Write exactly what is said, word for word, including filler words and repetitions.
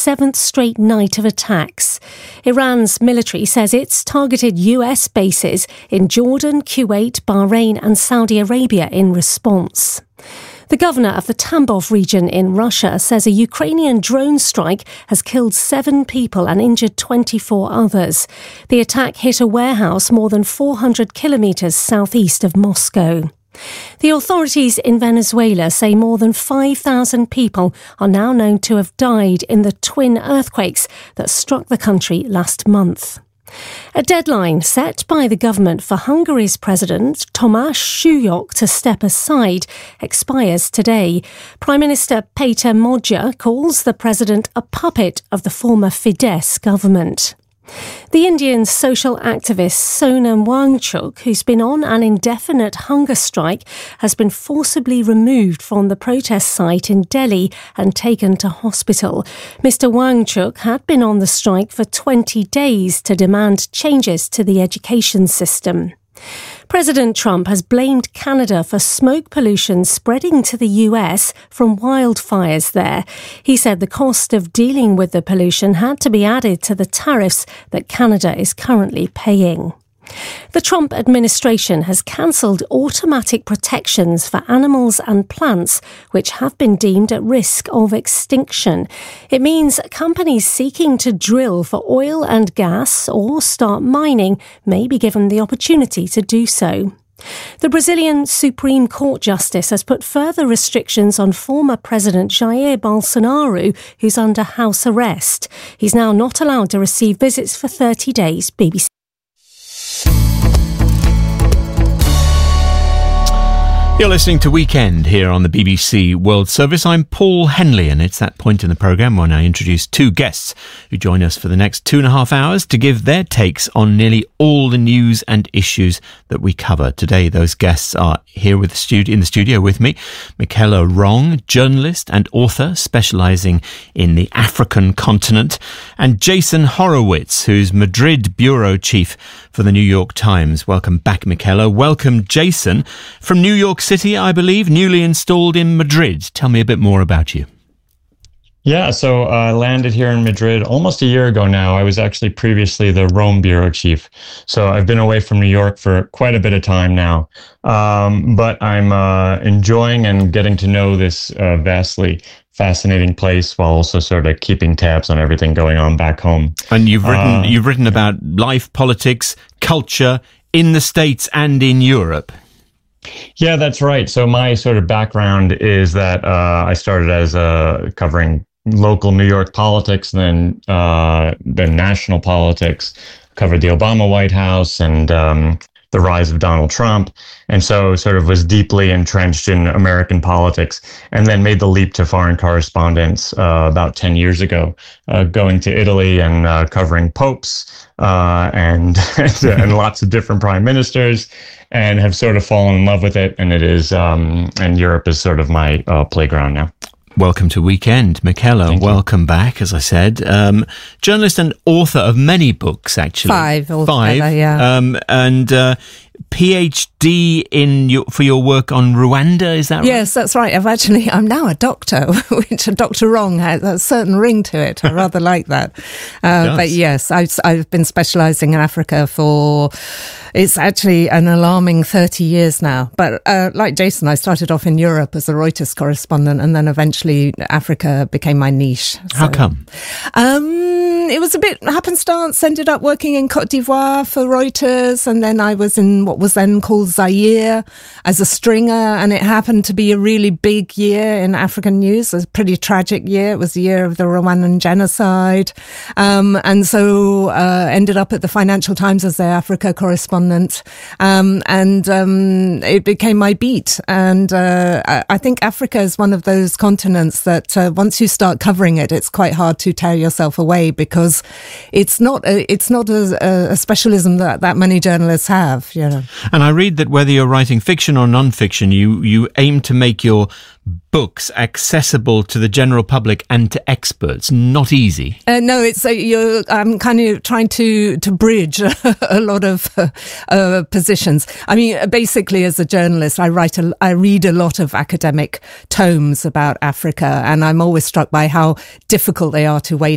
seventh straight night of attacks. Iran's military says it's targeted U S bases in Jordan, Kuwait, Bahrain and Saudi Arabia in response. The governor of the Tambov region in Russia says a Ukrainian drone strike has killed seven people and injured twenty-four others. The attack hit a warehouse more than four hundred kilometres southeast of Moscow. The authorities in Venezuela say more than five thousand people are now known to have died in the twin earthquakes that struck the country last month. A deadline set by the government for Hungary's president, Tamás Súlyog, to step aside expires today. Prime Minister Péter Magyar calls the president a puppet of the former Fidesz government. The Indian social activist Sonam Wangchuk, who's been on an indefinite hunger strike, has been forcibly removed from the protest site in Delhi and taken to hospital. Mister Wangchuk had been on the strike for twenty days to demand changes to the education system. President Trump has blamed Canada for smoke pollution spreading to the U S from wildfires there. He said the cost of dealing with the pollution had to be added to the tariffs that Canada is currently paying. The Trump administration has cancelled automatic protections for animals and plants which have been deemed at risk of extinction. It means companies seeking to drill for oil and gas or start mining may be given the opportunity to do so. The Brazilian Supreme Court Justice has put further restrictions on former President Jair Bolsonaro, who's under house arrest. He's now not allowed to receive visits for thirty days. B B C. You're listening to Weekend here on the B B C World Service. I'm Paul Henley, and it's that point in the programme when I introduce two guests who join us for the next two and a half hours to give their takes on nearly all the news and issues that we cover. Today, those guests are here with the studio, in the studio with me. Michaela Wrong, journalist and author specialising in the African continent, and Jason Horowitz, who's Madrid bureau chief for the New York Times. Welcome back, Michaela. Welcome, Jason, from New York City, I believe, newly installed in Madrid. Tell me a bit more about you. Yeah, so I uh, landed here in Madrid almost a year ago now. I was actually previously the Rome bureau chief. So I've been away from New York for quite a bit of time now. Um, but I'm uh, enjoying and getting to know this uh, vastly fascinating place while also sort of keeping tabs on everything going on back home. And you've written, Uh, you've written about life, politics, culture in the States and in Europe. Yeah, that's right. So my sort of background is that uh, I started as uh, covering local New York politics, then uh, then national politics, covered the Obama White House and um, the rise of Donald Trump. And so sort of was deeply entrenched in American politics, and then made the leap to foreign correspondence uh, about ten years ago, uh, going to Italy and uh, covering popes uh, and, and lots of different prime ministers, and have sort of fallen in love with it. And it is, um, and Europe is sort of my uh, playground now. Welcome to Weekend, Michaela. Thank you. Welcome back, as I said. Um, journalist and author of many books, actually. Five altogether, Five. yeah. Um, and uh, PhD in your, for your work on Rwanda, is that right? Yes, that's right. I've actually, I'm now a doctor, which Doctor Wrong has a certain ring to it. I rather like that. Uh, but yes, I've, I've been specialising in Africa for, it's actually an alarming thirty years now. But uh, like Jason, I started off in Europe as a Reuters correspondent, and then eventually Africa became my niche. How So, come? Um, it was a bit happenstance. Ended up working in Cote d'Ivoire for Reuters, and then I was in what was then called Zaire as a stringer, and it happened to be a really big year in African news. It was a pretty tragic year. It was the year of the Rwandan genocide, um, and so uh, ended up at the Financial Times as their Africa correspondent, um, and um, it became my beat. And uh, I, I think Africa is one of those continents that uh, once you start covering it, it's quite hard to tear yourself away, because it's not a, it's not a, a specialism that that many journalists have, you know. And I read that whether you're writing fiction or non-fiction, you, you aim to make your books accessible to the general public and to experts. Not easy. Uh, no, it's uh, you're. I'm kind of trying to to bridge a lot of uh, uh, positions. I mean, basically, as a journalist, I write, a, I read a lot of academic tomes about Africa, and I'm always struck by how difficult they are to wade